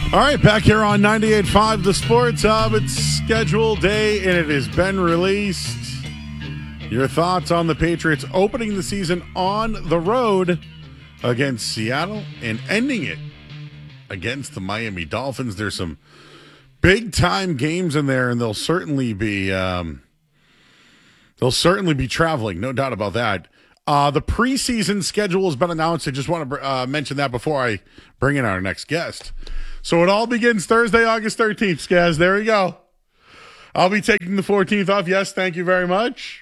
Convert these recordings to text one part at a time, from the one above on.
All right, back here on 98.5 The Sports Hub. It's scheduled day, and it has been released. Your thoughts on the Patriots opening the season on the road against Seattle and ending it against the Miami Dolphins. There's some big-time games in there, and they'll certainly be traveling, no doubt about that. The preseason schedule has been announced. I just want to mention that before I bring in our next guest. So it all begins Thursday, August 13th, Skaz. There we go. I'll be taking the 14th off. Yes, thank you very much.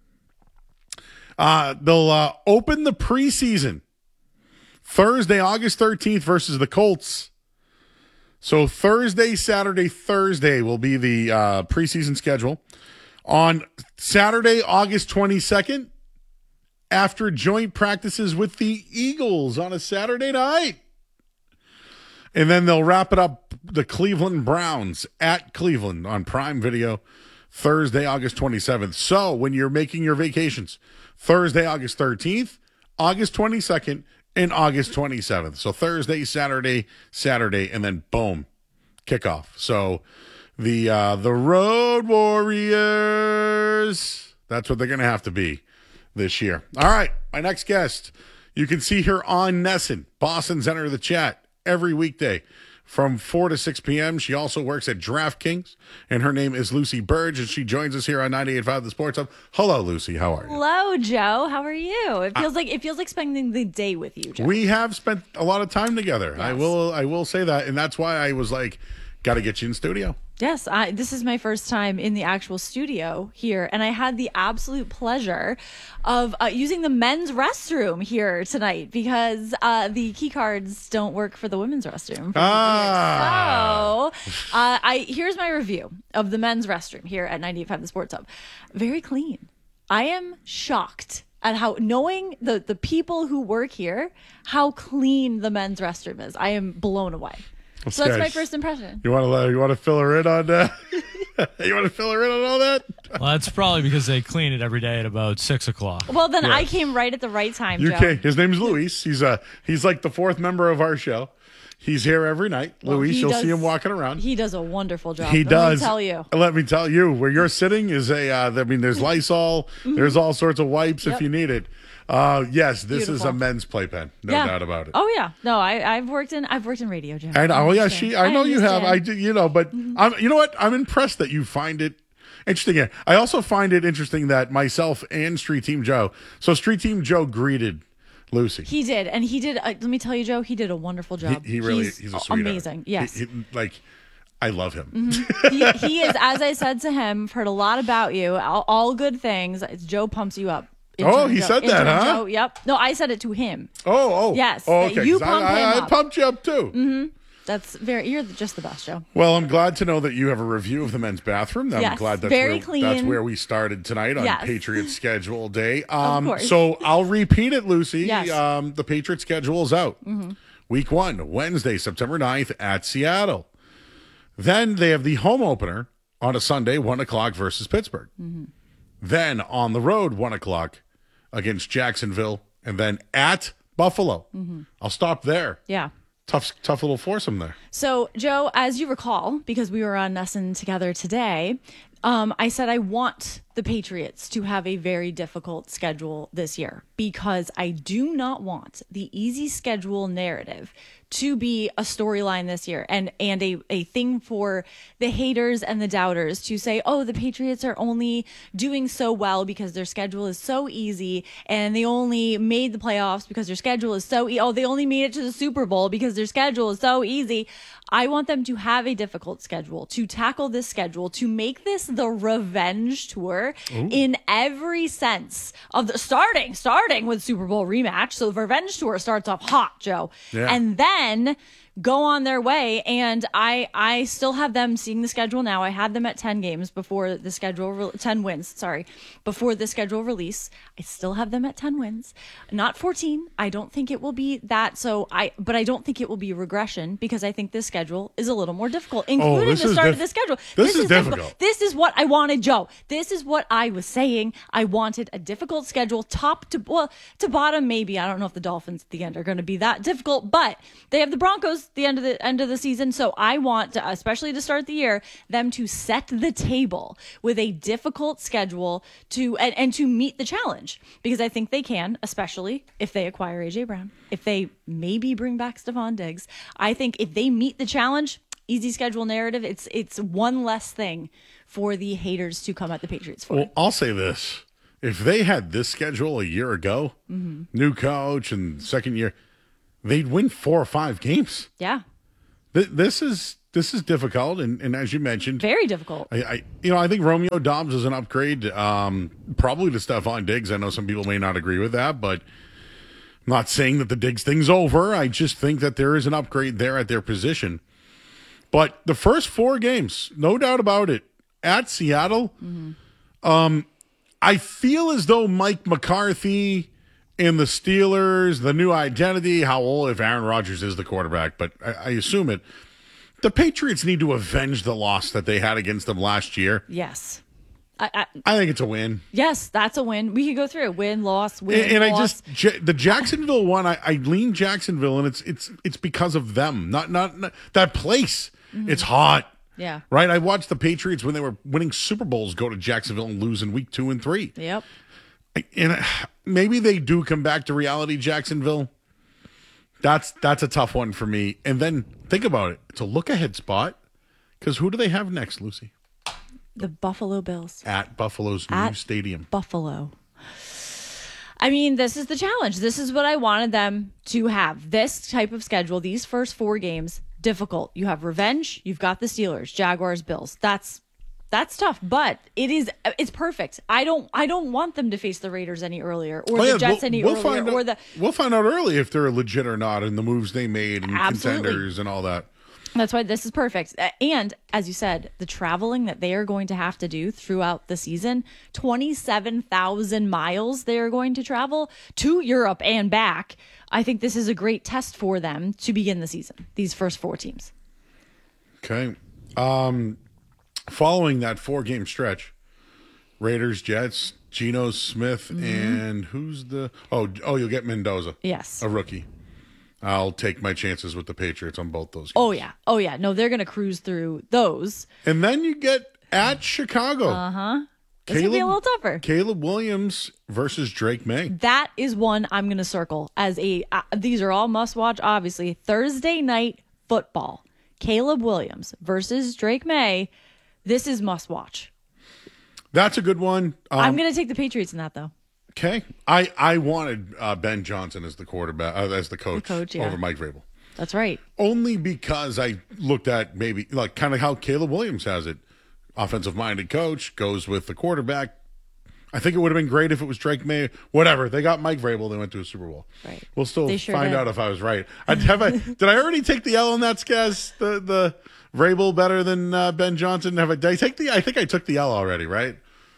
They'll open the preseason Thursday, August 13th versus the Colts. So Thursday, Saturday, Thursday will be the preseason schedule. On Saturday, August 22nd, after joint practices with the Eagles on a Saturday night. And then they'll wrap it up, the Cleveland Browns at Cleveland on Prime Video, Thursday, August 27th. So when you're making your vacations, Thursday, August 13th, August 22nd, and August 27th. So Thursday, Saturday, and then boom, kickoff. So the Road Warriors, that's what they're going to have to be this year. All right, my next guest, you can see her on Nesson, Boston's Enter the Chat, every weekday from 4 to 6 p.m. She also works at DraftKings, and her name is Lucy Burge, and she joins us here on 98.5 The Sports Hub. Hello, Lucy. How are you? Hello, Joe. How are you? It feels like spending the day with you, Joe. We have spent a lot of time together. Yes. I will say that, and that's why I was like, got to get you in studio. Yes, this is my first time in the actual studio here, and I had the absolute pleasure of using the men's restroom here tonight because the key cards don't work for the women's restroom. So, here's my review of the men's restroom here at 98.5 The Sports Hub. Very clean. I am shocked at how, knowing the people who work here, how clean the men's restroom is. I am blown away. So that's my first impression. You want to fill her in on that? You want to fill her in on all that? Well, that's probably because they clean it every day at about 6 o'clock. Well, then I came right at the right time, Joe. His name's Luis. He's like the fourth member of our show. He's here every night. Luis, you'll see him walking around. He does a wonderful job. He does. Let me tell you. Where you're sitting is there's Lysol. Mm-hmm. There's all sorts of wipes if you need it. Yes, this Beautiful. Is a men's playpen. No doubt about it. Oh yeah. No, I've worked in radio, Joe. And I know you have. I do, but you know what? I'm impressed that you find it interesting. I also find it interesting that myself and Street Team Joe. So Street Team Joe greeted Lucy. He did, and he did. Let me tell you, Joe, he did a wonderful job. He's a sweetheart. Amazing. Yes. I love him. Mm-hmm. he is, as I said to him, I've heard a lot about you. All good things. Joe pumps you up. He said that, huh? Joe, yep. No, I said it to him. Oh. Yes. Oh, okay. You pump him up. I pumped you up too. Mm-hmm. You're just the best, Joe. Well, I'm glad to know that you have a review of the men's bathroom. I'm glad very clean. That's where we started tonight on Patriots schedule day. Of course. So I'll repeat it, Lucy. Yes. The Patriots schedule is out. Mm-hmm. Week 1, Wednesday, September 9th at Seattle. Then they have the home opener on a Sunday, 1 o'clock versus Pittsburgh. Mm-hmm. Then on the road, 1 o'clock against Jacksonville, and then at Buffalo. Mm-hmm. I'll stop there. Yeah. Tough little foursome there. So, Joe, as you recall, because we were on Nesson together today, I said I want the Patriots to have a very difficult schedule this year because I do not want the easy schedule narrative to be a storyline this year and a thing for the haters and the doubters to say, oh, the Patriots are only doing so well because their schedule is so easy and they only made the playoffs because their schedule is so they only made it to the Super Bowl because their schedule is so easy. I want them to have a difficult schedule, to tackle this schedule, to make this the revenge tour in every sense of the starting with Super Bowl rematch. So the revenge tour starts off hot, Joe. Yeah. And then go on their way. And I still have them seeing the schedule now. I had them at 10 games before the schedule, 10 wins, before the schedule release. I still have them at 10 wins, not 14. I don't think it will be that. But I don't think it will be regression because I think this schedule is a little more difficult, including the start of the schedule. This is difficult. This is what I wanted, Joe. This is what I was saying. I wanted a difficult schedule, top to bottom. Maybe I don't know if the Dolphins at the end are going to be that difficult, but they have the Broncos at the end of the season. So I want to, especially to start the year, them to set the table with a difficult schedule and to meet the challenge, because I think they can, especially if they acquire AJ Brown, if they maybe bring back Stephon Diggs. I think if they meet the challenge, easy schedule narrative, it's one less thing for the haters to come at the Patriots for. Well, I'll say this. If they had this schedule a year ago, new coach and second year, they'd win 4 or 5 games. Yeah. This is difficult, and as you mentioned, Very difficult. I think Romeo Doubs is an upgrade, probably to Stephon Diggs. I know some people may not agree with that, but I'm not saying that the Diggs thing's over. I just think that there is an upgrade there at their position. But the first 4 games, no doubt about it, at Seattle, I feel as though Mike McCarthy and the Steelers, the new identity, how old, if Aaron Rodgers is the quarterback, but I assume it, the Patriots need to avenge the loss that they had against them last year. Yes. I think it's a win. Yes, that's a win. We could go through win, loss, win, And loss. the Jacksonville one, I lean Jacksonville, and it's because of them, not that place. It's hot. Yeah. Right? I watched the Patriots when they were winning Super Bowls go to Jacksonville and lose in week 2 and 3. Yep. And maybe they do come back to reality, Jacksonville. That's a tough one for me. And then think about it. It's a look-ahead spot, because who do they have next, Lucy? The Buffalo Bills. At Buffalo's new stadium. Buffalo. I mean, this is the challenge. This is what I wanted them to have. This type of schedule, these first 4 games, difficult. You have revenge. You've got the Steelers, Jaguars, Bills. That's tough, but it's perfect. I don't want them to face the Raiders any earlier, or the Jets any earlier, we'll find out early if they're legit or not, and the moves they made, and contenders and all that. That's why this is perfect. And as you said, the traveling that they are going to have to do throughout the season, 27,000 miles they are going to travel to Europe and back. I think this is a great test for them to begin the season, these first 4 teams. Okay. Following that 4-game stretch, Raiders, Jets, Geno Smith, and who's the... Oh, you'll get Mendoza. Yes. A rookie. I'll take my chances with the Patriots on both those games. Oh, yeah. No, they're going to cruise through those. And then you get at Chicago. Uh-huh. It's going to be a little tougher. Caleb Williams versus Drake May. That is one I'm going to circle as these are all must-watch, obviously. Thursday night football. Caleb Williams versus Drake May. This is must-watch. That's a good one. I'm going to take the Patriots in that, though. Okay. I wanted Ben Johnson as the quarterback, as the coach over Mike Vrabel. That's right. Only because I looked at maybe like kind of how Caleb Williams has it. Offensive-minded coach, goes with the quarterback. I think it would have been great if it was Drake May. Whatever. They got Mike Vrabel. They went to a Super Bowl. Right. We'll still find out if I was right. Did I already take the L on that, Skaz? The Vrabel better than Ben Johnson? Did I take I think I took the L already, right?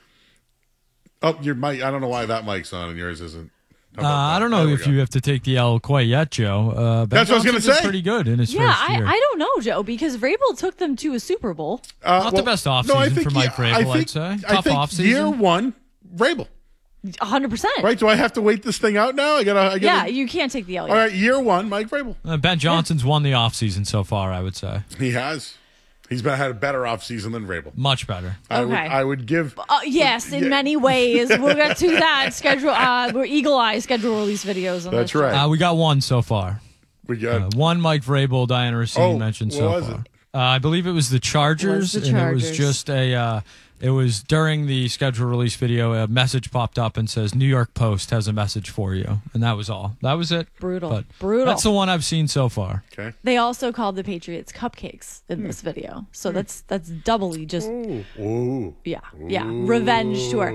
Oh, your mic. I don't know why that mic's on and yours isn't. I don't know if you have to take the L quite yet, Joe. That's what I was going to say. Pretty good in his first year. I don't know, Joe, because Vrabel took them to a Super Bowl. Not the best offseason for Mike Vrabel, I'd say. Tough offseason. Year 1, Vrabel. 100%. Right? Do I have to wait this thing out now? I gotta. You can't take the L yet. All right, year 1, Mike Vrabel. Ben Johnson's won the offseason so far, I would say. He has. He's had a better offseason than Vrabel. Much better. I would give. Yes, in many ways. We'll get to that schedule. We're Eagle Eye schedule release videos. On That's this right. We got one so far. We got one Mike Vrabel, Diana Racine mentioned so far. I believe it was the Chargers, and it was just it was during the schedule release video, a message popped up and says, New York Post has a message for you. And that was all. That was it. Brutal. That's the one I've seen so far. Okay. They also called the Patriots cupcakes in this video. So that's doubly just, yeah, revenge tour.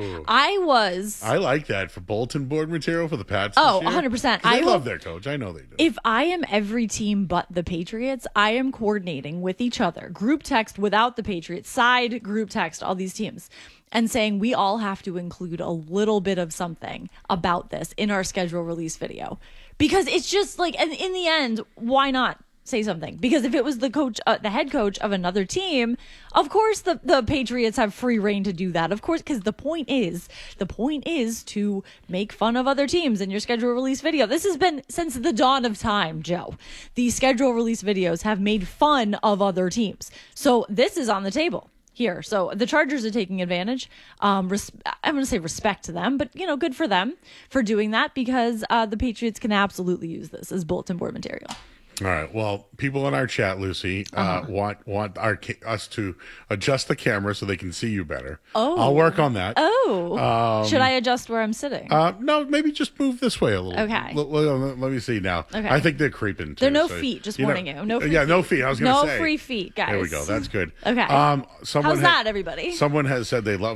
I like that for bulletin board material for the Pats. Oh, this year. 100%. I love their coach. I know they do. If I am every team but the Patriots, I am coordinating with each other. Group text without the Patriots, side group text, all these teams, and saying we all have to include a little bit of something about this in our schedule release video. Because it's just like, and in the end, why not? say something, because if it was the coach, the head coach of another team, of course the Patriots have free reign to do that. Of course, because the point is to make fun of other teams in your schedule release video. This has been since the dawn of time, Joe. The schedule release videos have made fun of other teams. So this is on the table here. So the Chargers are taking advantage. I'm going to say respect to them, but good for them for doing that, because the Patriots can absolutely use this as bulletin board material. All right. Well, people in our chat, Lucy, want us to adjust the camera so they can see you better. Oh, I'll work on that. Oh, should I adjust where I'm sitting? No, maybe just move this way a little. Okay. Let me see now. Okay. I think they're creeping too. There are no feet. Just warning you. No. Free feet. No feet. I was going to say no free feet, guys. There we go. That's good. Okay. How's that, everybody? Someone has said they love